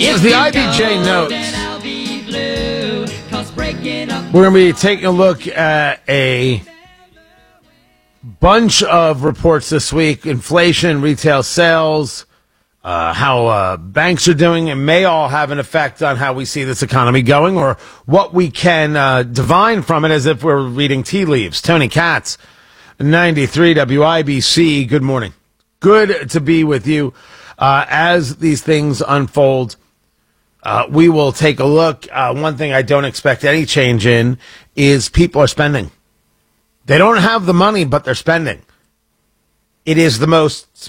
This is the IBJ Notes. We're going to be taking a look at a bunch of reports this week. Inflation, retail sales, how banks are doing. It may all have an effect on how we see this economy going or what we can divine from it as if we're reading tea leaves. Tony Katz, 93 WIBC. Good morning. Good to be with you. As these things unfold, we will take a look. One thing I don't expect any change in is people are spending. They don't have the money, but they're spending. It is the most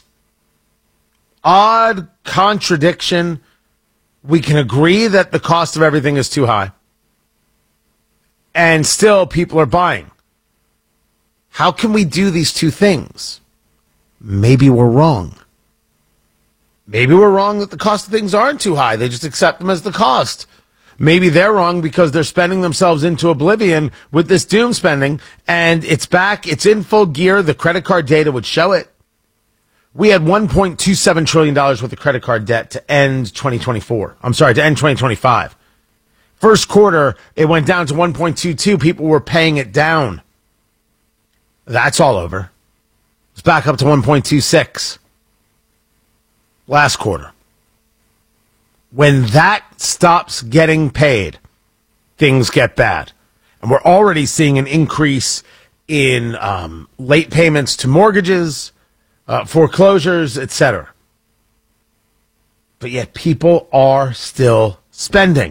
odd contradiction. We can agree that the cost of everything is too high, and still people are buying. How can we do these two things? Maybe we're wrong. Maybe we're wrong that the cost of things aren't too high. They just accept them as the cost. Maybe they're wrong because they're spending themselves into oblivion with this doom spending, and it's back. It's in full gear. The credit card data would show it. We had $1.27 trillion worth of credit card debt to end 2024. I'm sorry, to end 2025. First quarter, it went down to 1.22. People were paying it down. That's all over. It's back up to 1.26. Last quarter. When that stops getting paid, things get bad. And we're already seeing an increase in late payments to mortgages, foreclosures, etc. But yet people are still spending.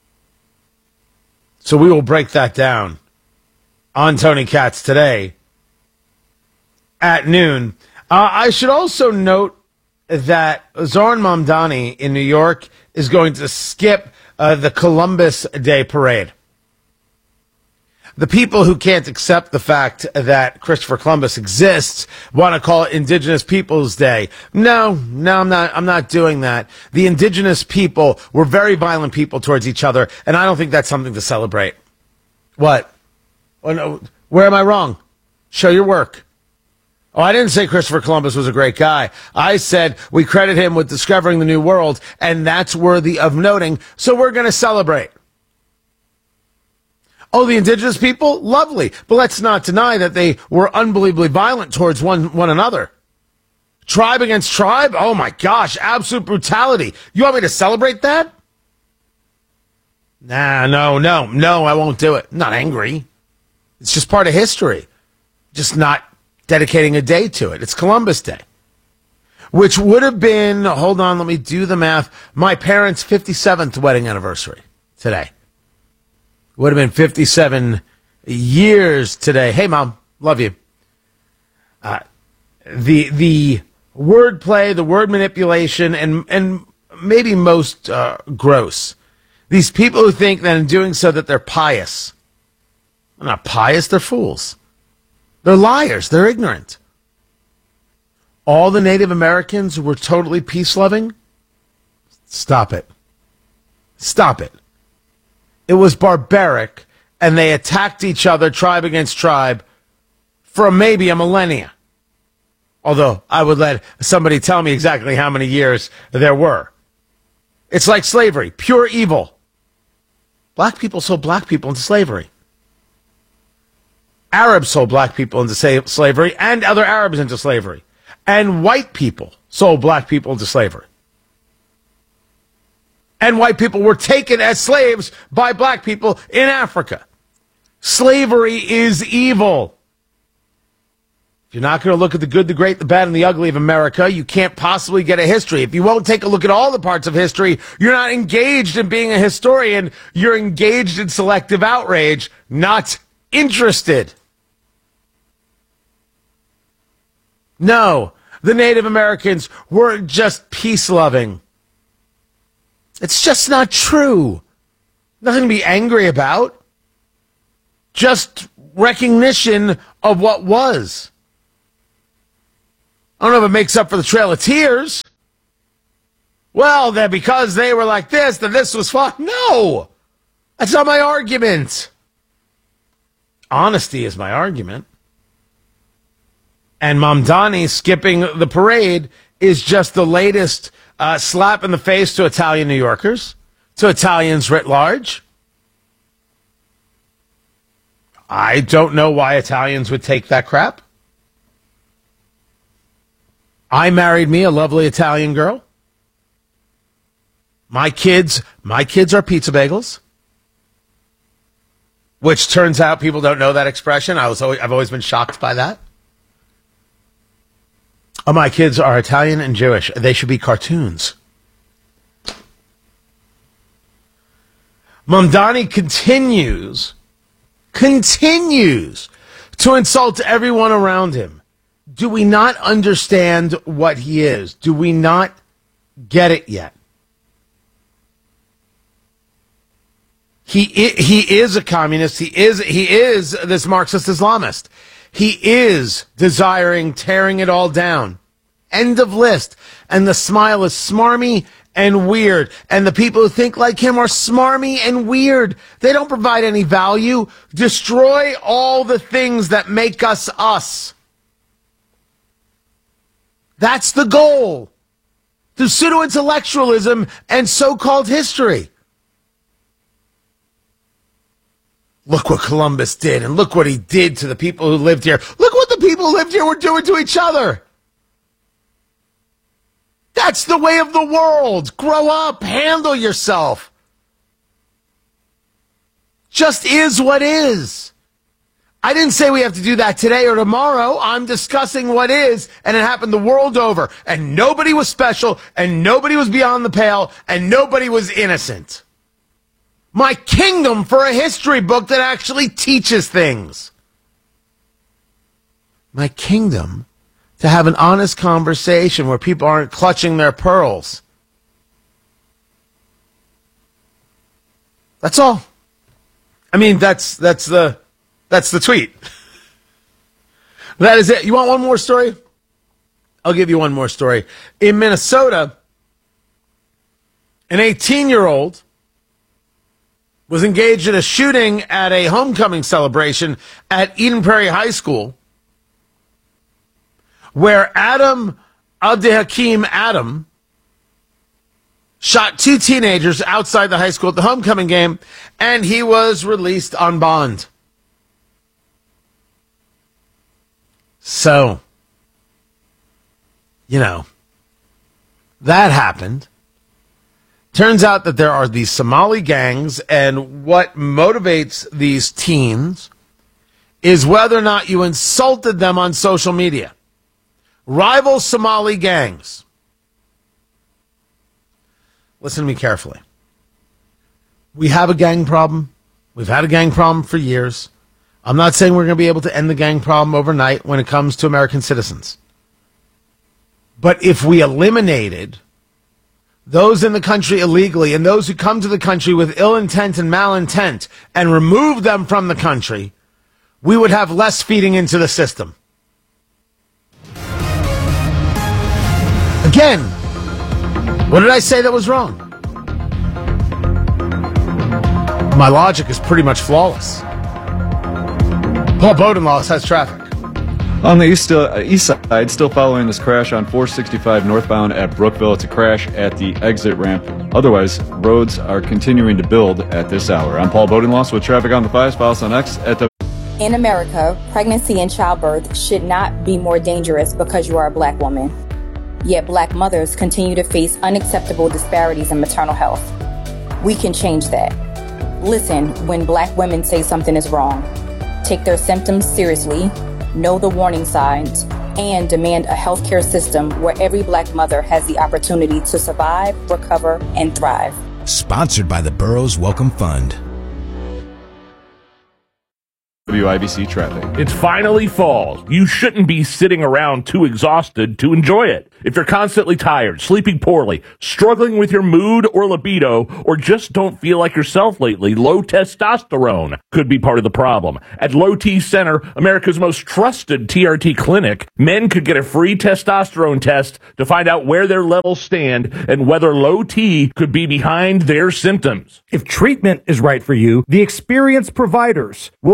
So we will break that down on Tony Katz today at noon. I should also note that Zohran Mamdani in New York is going to skip the Columbus Day parade. The people who can't accept the fact that Christopher Columbus exists want to call it Indigenous Peoples Day. No, I'm not doing that. The indigenous people were very violent people towards each other, and I don't think that's something to celebrate. What? Oh, no. Where am I wrong? Show your work. Oh, I didn't say Christopher Columbus was a great guy. I said we credit him with discovering the New World, and that's worthy of noting, so we're going to celebrate. Oh, the indigenous people? Lovely. But let's not deny that they were unbelievably violent towards one another. Tribe against tribe? Oh, my gosh, absolute brutality. You want me to celebrate that? Nah, no, I won't do it. I'm not angry. It's just part of history. Just not dedicating a day to it. It's Columbus Day, which would have been, hold on, let me do the math, my parents' 57th wedding anniversary today. Would have been 57 years today. Hey, Mom, love you. The wordplay, the word manipulation, and maybe most gross. These people who think that in doing so that they're pious. They're not pious, they're fools. They're liars. They're ignorant. All the Native Americans were totally peace-loving? Stop it. Stop it. It was barbaric, and they attacked each other, tribe against tribe, for maybe a millennia. Although I would let somebody tell me exactly how many years there were. It's like slavery, pure evil. Black people sold black people into slavery. Arabs sold black people into slavery and other Arabs into slavery. And white people sold black people into slavery. And white people were taken as slaves by black people in Africa. Slavery is evil. If you're not going to look at the good, the great, the bad, and the ugly of America, you can't possibly get a history. If you won't take a look at all the parts of history, you're not engaged in being a historian. You're engaged in selective outrage, not interested. No, the Native Americans weren't just peace-loving. It's just not true. Nothing to be angry about. Just recognition of what was. I don't know if it makes up for the Trail of Tears. Well, that because they were like this, then this was fine. No, that's not my argument. Honesty is my argument. And Mamdani skipping the parade is just the latest slap in the face to Italian New Yorkers, to Italians writ large. I don't know why Italians would take that crap. I married me a lovely Italian girl. My kids are pizza bagels, which turns out people don't know that expression. I've always been shocked by that. Oh, my kids are Italian and Jewish. They should be cartoons. Mamdani continues to insult everyone around him. Do we not understand what he is? Do we not get it yet? He is a communist. He is this Marxist Islamist. He is desiring tearing it all down. End of list. And the smile is smarmy and weird. And the people who think like him are smarmy and weird. They don't provide any value. Destroy all the things that make us us. That's the goal. Through pseudo-intellectualism and so-called history. Look what Columbus did, and look what he did to the people who lived here. Look what the people who lived here were doing to each other. That's the way of the world. Grow up. Handle yourself. Just is what is. I didn't say we have to do that today or tomorrow. I'm discussing what is, and it happened the world over. And nobody was special, and nobody was beyond the pale, and nobody was innocent. My kingdom for a history book that actually teaches things. My kingdom to have an honest conversation where people aren't clutching their pearls. That's all. I mean, that's the tweet. That is it. You want one more story? I'll give you one more story. In Minnesota, an 18-year-old was engaged in a shooting at a homecoming celebration at Eden Prairie High School, where Adam Abdehakim Adam shot two teenagers outside the high school at the homecoming game, and he was released on bond. So, that happened. Turns out that there are these Somali gangs, and what motivates these teens is whether or not you insulted them on social media. Rival Somali gangs. Listen to me carefully. We have a gang problem. We've had a gang problem for years. I'm not saying we're going to be able to end the gang problem overnight when it comes to American citizens. But if we eliminated those in the country illegally and those who come to the country with ill intent and malintent and remove them from the country, we would have less feeding into the system. Again, what did I say that was wrong? My logic is pretty much flawless. Paul Bodenloss has traffic. On the east side, still following this crash on 465 northbound at Brookville. It's a crash at the exit ramp. Otherwise, roads are continuing to build at this hour. I'm Paul Bodenloss with traffic on the 5s. Follow us on X at the... In America, pregnancy and childbirth should not be more dangerous because you are a black woman. Yet black mothers continue to face unacceptable disparities in maternal health. We can change that. Listen when black women say something is wrong. Take their symptoms seriously, know the warning signs, and demand a healthcare system where every black mother has the opportunity to survive, recover, and thrive. Sponsored by the Burroughs Welcome Fund. WIBC traffic. It's finally fall. You shouldn't be sitting around too exhausted to enjoy it. If you're constantly tired, sleeping poorly, struggling with your mood or libido, or just don't feel like yourself lately, low testosterone could be part of the problem. At Low T Center, America's most trusted TRT clinic, men could get a free testosterone test to find out where their levels stand and whether low T could be behind their symptoms. If treatment is right for you, the experienced providers will work with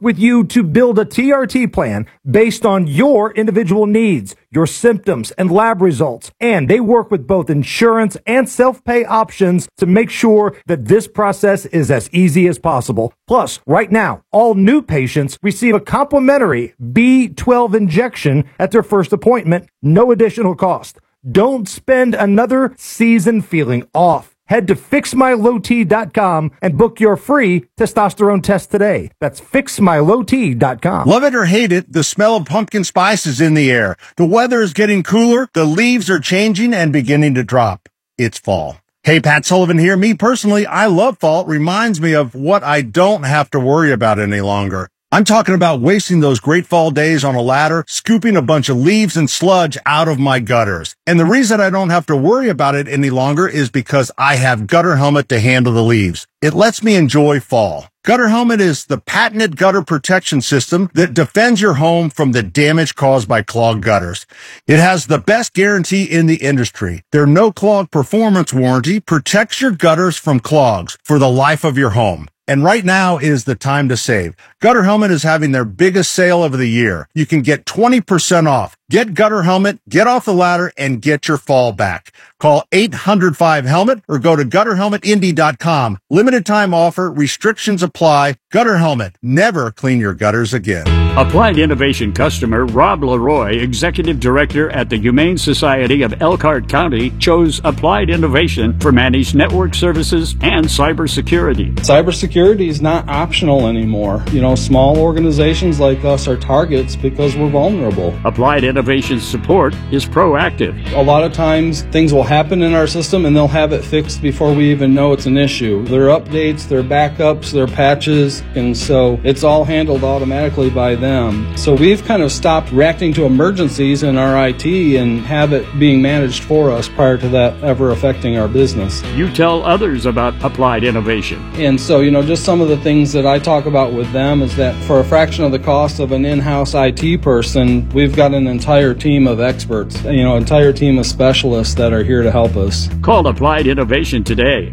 with you to build a TRT plan based on your individual needs, your symptoms, and lab results. And they work with both insurance and self-pay options to make sure that this process is as easy as possible. Plus, right now, all new patients receive a complimentary B12 injection at their first appointment, no additional cost. Don't spend another season feeling off. Head to fixmylowt.com and book your free testosterone test today. That's fixmylowt.com. Love it or hate it, the smell of pumpkin spice is in the air. The weather is getting cooler, the leaves are changing and beginning to drop. It's fall. Hey, Pat Sullivan here. Me personally, I love fall. It reminds me of what I don't have to worry about any longer. I'm talking about wasting those great fall days on a ladder, scooping a bunch of leaves and sludge out of my gutters. And the reason I don't have to worry about it any longer is because I have Gutter Helmet to handle the leaves. It lets me enjoy fall. Gutter Helmet is the patented gutter protection system that defends your home from the damage caused by clogged gutters. It has the best guarantee in the industry. Their no-clog performance warranty protects your gutters from clogs for the life of your home. And right now is the time to save. Gutter Helmet is having their biggest sale of the year. You can get 20% off. Get Gutter Helmet, get off the ladder, and get your fall back. Call 800-5HELMET or go to gutterhelmetindy.com. Limited time offer. Restrictions apply. Gutter Helmet. Never clean your gutters again. Applied Innovation customer Rob Leroy, Executive Director at the Humane Society of Elkhart County, chose Applied Innovation for managed network services and cybersecurity. Cybersecurity is not optional anymore. Small organizations like us are targets because we're vulnerable. Applied Innovation's support is proactive. A lot of times things will happen in our system and they'll have it fixed before we even know it's an issue. There are updates, there are backups, there are patches, and so it's all handled automatically by them. So we've kind of stopped reacting to emergencies in our IT and have it being managed for us prior to that ever affecting our business. You tell others about Applied Innovation. And so, just some of the things that I talk about with them is that for a fraction of the cost of an in-house IT person, we've got an entire team of experts, entire team of specialists that are here to help us. Call Applied Innovation today,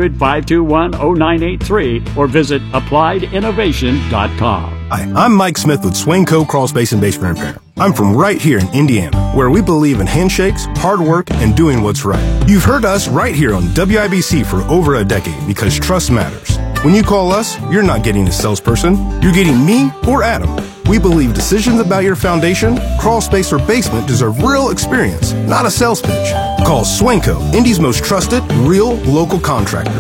800-521-0983, or visit appliedinnovation.com. Hi, I'm Mike Smith with Swainco Crawl Space and Basement Repair. I'm from right here in Indiana, where we believe in handshakes, hard work, and doing what's right. You've heard us right here on WIBC for over a decade because trust matters. When you call us, you're not getting a salesperson. You're getting me or Adam. We believe decisions about your foundation, crawl space, or basement deserve real experience, not a sales pitch. Call Swainco, Indy's most trusted, real local contractor.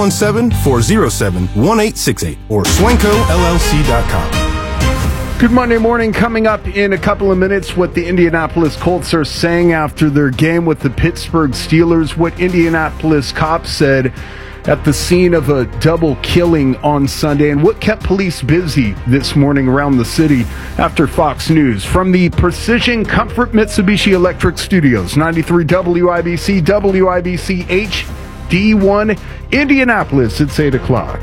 317-407-1868 or SwaincoLLC.com. Good Monday morning. Coming up in a couple of minutes, what the Indianapolis Colts are saying after their game with the Pittsburgh Steelers, what Indianapolis cops said at the scene of a double killing on Sunday, and what kept police busy this morning around the city after Fox News. From the Precision Comfort Mitsubishi Electric Studios, 93 WIBC, WIBC HD1, Indianapolis, it's 8 o'clock.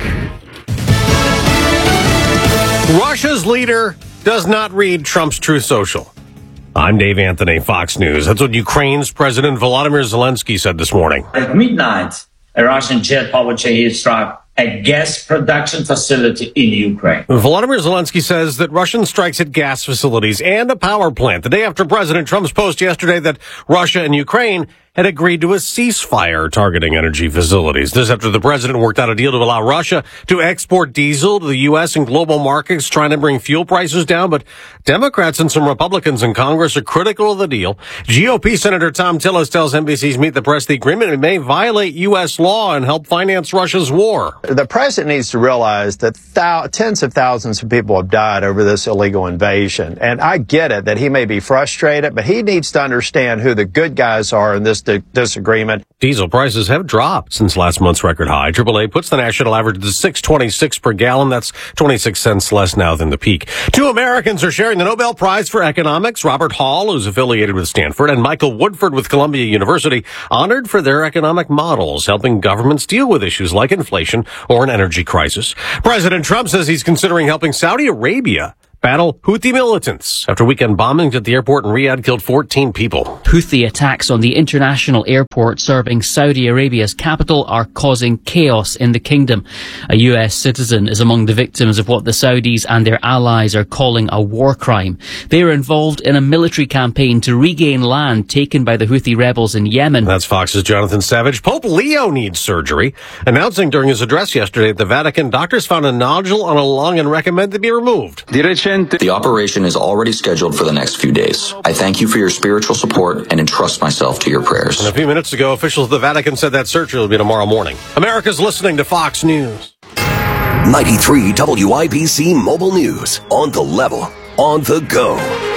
Russia's leader does not read Trump's Truth Social. I'm Dave Anthony, Fox News. That's what Ukraine's President Volodymyr Zelensky said this morning. At midnight, a Russian jet powered struck a gas production facility in Ukraine. Volodymyr Zelensky says that Russian strikes at gas facilities and a power plant the day after President Trump's post yesterday that Russia and Ukraine had agreed to a ceasefire targeting energy facilities. This after the president worked out a deal to allow Russia to export diesel to the U.S. and global markets, trying to bring fuel prices down. But Democrats and some Republicans in Congress are critical of the deal. GOP Senator Tom Tillis tells NBC's Meet the Press the agreement may violate U.S. law and help finance Russia's war. The president needs to realize that tens of thousands of people have died over this illegal invasion. And I get it that he may be frustrated, but he needs to understand who the good guys are in this disagreement. Diesel prices have dropped since last month's record high. AAA puts the national average to $6.26 per gallon. That's 26 cents less now than the peak. Two Americans are sharing the Nobel Prize for Economics. Robert Hall, who's affiliated with Stanford, and Michael Woodford with Columbia University, honored for their economic models, helping governments deal with issues like inflation or an energy crisis. President Trump says he's considering helping Saudi Arabia battle Houthi militants after weekend bombings at the airport in Riyadh killed 14 people. Houthi attacks on the international airport serving Saudi Arabia's capital are causing chaos in the kingdom. A US citizen is among the victims of what the Saudis and their allies are calling a war crime. They are involved in a military campaign to regain land taken by the Houthi rebels in Yemen. That's Fox's Jonathan Savage. Pope Leo needs surgery. Announcing during his address yesterday at the Vatican, doctors found a nodule on a lung and recommend it be removed. The operation is already scheduled for the next few days. I thank you for your spiritual support and entrust myself to your prayers. And a few minutes ago, officials of the Vatican said that surgery will be tomorrow morning. America's listening to Fox News. 93 WIBC Mobile News. On the level, on the go.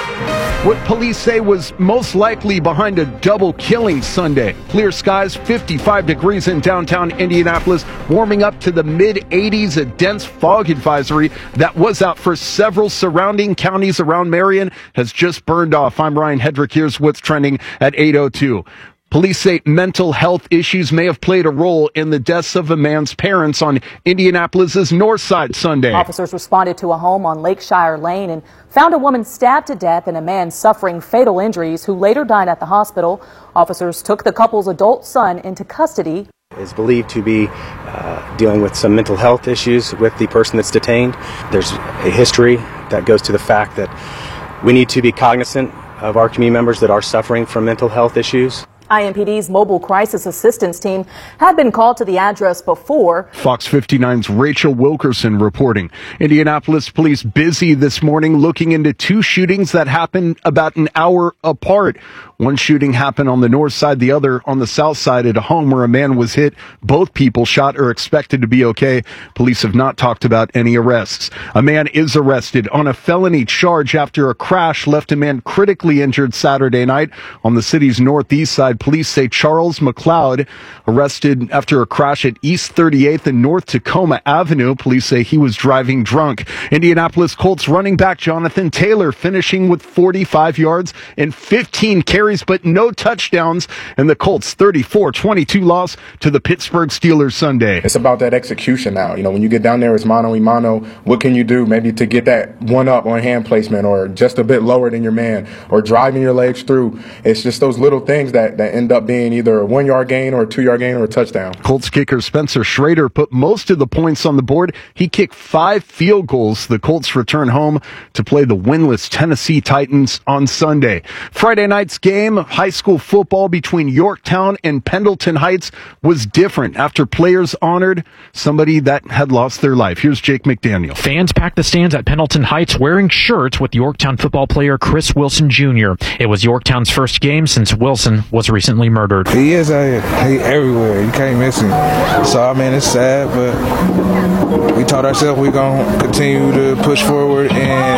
What police say was most likely behind a double killing Sunday. Clear skies, 55 degrees in downtown Indianapolis, warming up to the mid-80s. A dense fog advisory that was out for several surrounding counties around Marion has just burned off. I'm Ryan Hedrick. Here's what's trending at 8:02. Police say mental health issues may have played a role in the deaths of a man's parents on Indianapolis's North Side Sunday. Officers responded to a home on Lakeshire Lane and found a woman stabbed to death and a man suffering fatal injuries who later died at the hospital. Officers took the couple's adult son into custody. Is believed to be dealing with some mental health issues with the person that's detained. There's a history that goes to the fact that we need to be cognizant of our community members that are suffering from mental health issues. IMPD's mobile crisis assistance team had been called to the address before. Fox 59's Rachel Wilkerson reporting. Indianapolis police busy this morning looking into two shootings that happened about an hour apart. One shooting happened on the north side, the other on the south side at a home where a man was hit. Both people shot are expected to be okay. Police have not talked about any arrests. A man is arrested on a felony charge after a crash left a man critically injured Saturday night on the city's northeast side. Police say Charles McLeod, arrested after a crash at East 38th and North Tacoma Avenue. Police say he was driving drunk. Indianapolis Colts running back Jonathan Taylor finishing with 45 yards and 15 carries, but no touchdowns, and the Colts 34-22 loss to the Pittsburgh Steelers Sunday. It's about that execution now. You know, when you get down there, it's mano a mano. What can you do maybe to get that one up on hand placement or just a bit lower than your man or driving your legs through? It's just those little things that end up being either a 1 yard gain or a 2 yard gain or a touchdown. Colts kicker Spencer Schrader put most of the points on the board. He kicked 5 field goals. The Colts return home to play the winless Tennessee Titans on Sunday. Friday night's game, high school football between Yorktown and Pendleton Heights, was different after players honored somebody that had lost their life. Here's Jake McDaniel. Fans packed the stands at Pendleton Heights wearing shirts with Yorktown football player Chris Wilson Jr. It was Yorktown's first game since Wilson was recently murdered. He is out here. He everywhere. You can't miss him. So, I mean, it's sad, but we taught ourselves we're going to continue to push forward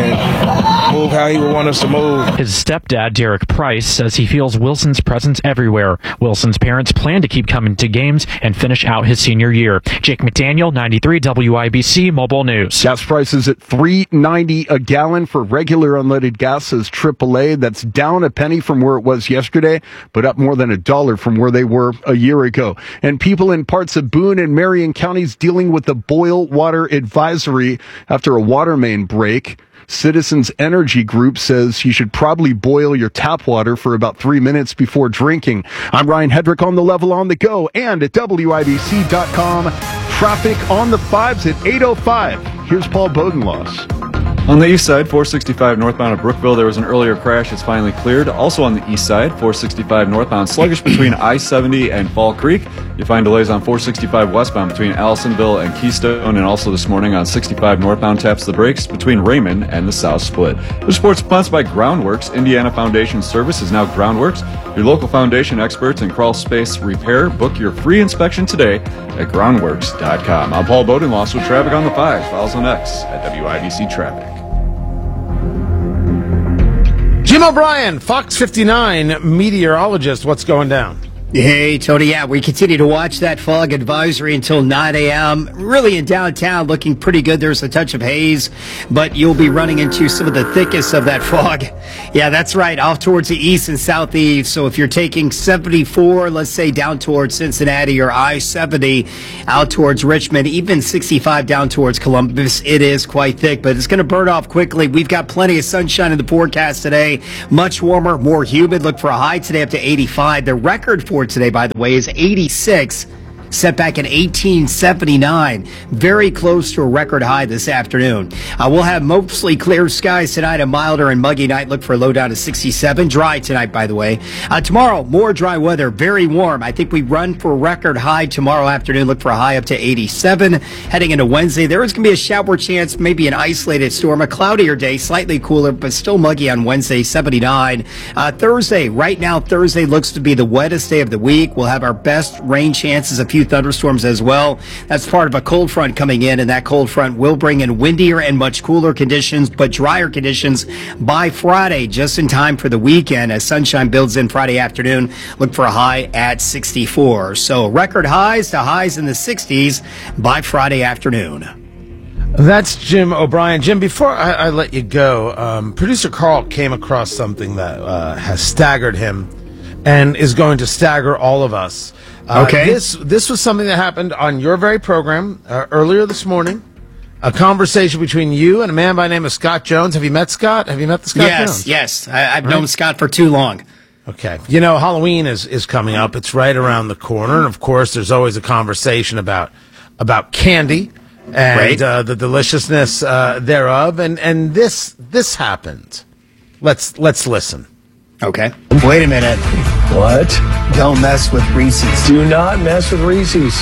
and move how he would want us to move. His stepdad, Derek Price, says he feels Wilson's presence everywhere. Wilson's parents plan to keep coming to games and finish out his senior year. Jake McDaniel, 93 WIBC Mobile News. Gas prices at $3.90 a gallon for regular unleaded gas, says AAA. That's down a penny from where it was yesterday, but up more than $1 from where they were a year ago. And people in parts of Boone and Marion counties dealing with the boil water advisory after a water main break. Citizens Energy Group says you should probably boil your tap water for about 3 minutes before drinking. I'm Ryan Hedrick on the level on the go and at WIBC.com. Traffic on the 5s at 8:05. Here's Paul Bodenloss. On the east side, 465 northbound at Brookville, there was an earlier crash. It's finally cleared. Also on the east side, 465 northbound, sluggish between I-70 and Fall Creek. You find delays on 465 westbound between Allisonville and Keystone, and also this morning on 65 northbound taps the brakes between Raymond and the South Split. The sports sponsored by Groundworks. Indiana Foundation Service is now Groundworks, your local foundation experts in crawl space repair. Book your free inspection today at groundworks.com. I'm Paul Bodenloss with traffic on the 5. Files on X at WIBC Traffic. Jim O'Brien, Fox 59 meteorologist. What's going down? Hey, Tony. Yeah, we continue to watch that fog advisory until 9 a.m. Really in downtown, looking pretty good. There's a touch of haze, but you'll be running into some of the thickest of that fog. Yeah, that's right, off towards the east and southeast. So if you're taking 74, let's say down towards Cincinnati, or I-70 out towards Richmond, even 65 down towards Columbus, it is quite thick, but it's going to burn off quickly. We've got plenty of sunshine in the forecast today. Much warmer, more humid. Look for a high today up to 85. The record for today, by the way, is 86, set back in 1879. Very close to a record high this afternoon. We'll have mostly clear skies tonight, a milder and muggy night. Look for a low down to 67. Dry tonight, by the way. Tomorrow, more dry weather, very warm. I think we run for a record high tomorrow afternoon. Look for a high up to 87. Heading into Wednesday, there is going to be a shower chance, maybe an isolated storm, a cloudier day, slightly cooler, but still muggy on Wednesday, 79. Thursday, right now, Thursday looks to be the wettest day of the week. We'll have our best rain chances, a few thunderstorms as well. That's part of a cold front coming in, and that cold front will bring in windier and much cooler conditions, but drier conditions by Friday, just in time for the weekend. As sunshine builds in Friday afternoon, look for a high at 64. So record highs to highs in the 60s by Friday afternoon. That's Jim O'Brien. Jim, before I let you go, producer Carl came across something that has staggered him and is going to stagger all of us. Okay. This was something that happened on your very program earlier this morning. A conversation between you and a man by the name of Scott Jones. Have you met Scott? Have you met the Scott Jones? Yes. I've known Scott for too long. Okay. You know, Halloween is coming up. It's right around the corner. And, of course, there's always a conversation about candy and the deliciousness thereof. And this happened. Let's listen. Okay. Wait a minute. What? Don't mess with Reese's. Do not mess with Reese's.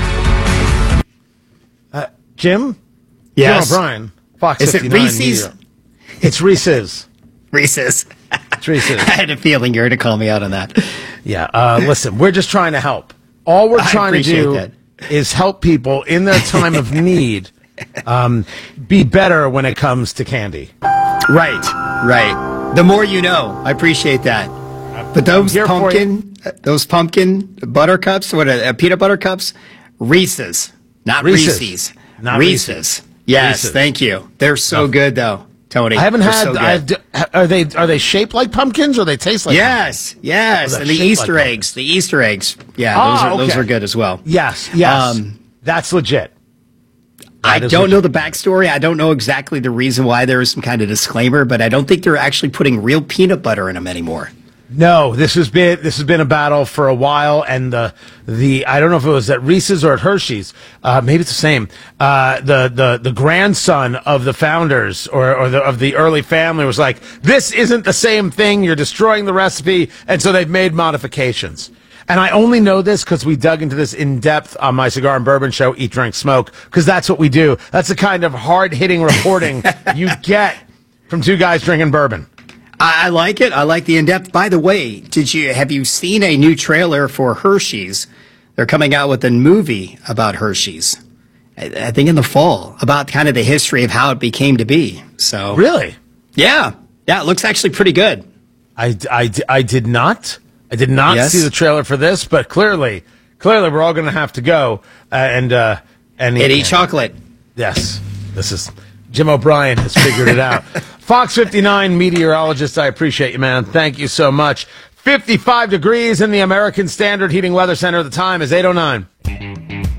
Jim? Yes. Jim O'Brien. Fox Is it 59 Reese's? Media. It's Reese's. Reese's. It's Reese's. I had a feeling you were going to call me out on that. Yeah. Listen, we're just trying to help. All we're trying to do is help people in their time of need be better when it comes to candy. Right. The more you know. I appreciate that. But those pumpkin butter cups, peanut butter cups, Reese's, not Reese's. Not Reese's. Yes, Reese's. Thank you. They're so good, though, Tony. I haven't They're had. so good. Are they shaped like pumpkins or they taste like? Yes, pumpkins? yes, Oh, and the Easter eggs. The Easter eggs. Yeah, those are good as well. Yes. That's legit. I don't know the backstory. I don't know exactly the reason why there is some kind of disclaimer, but I don't think they're actually putting real peanut butter in them anymore. No, this has been a battle for a while, and the I don't know if it was at Reese's or at Hershey's, maybe it's the same. The grandson of the founders of the early family was like, this isn't the same thing. You're destroying the recipe, and so they've made modifications. And I only know this because we dug into this in depth on my Cigar and Bourbon show, Eat, Drink, Smoke, because that's what we do. That's the kind of hard-hitting reporting you get from two guys drinking bourbon. I like it. I like the in-depth. By the way, have you seen a new trailer for Hershey's? They're coming out with a movie about Hershey's. I think in the fall, about kind of the history of how it became to be. So really, yeah, it looks actually pretty good. I did not see the trailer for this, but clearly we're all going to have to go and eat chocolate. Yes, this is Jim O'Brien has figured it out. Fox 59 meteorologist, I appreciate you, man. Thank you so much. 55 degrees in the American Standard Heating Weather Center. The time is 8:09.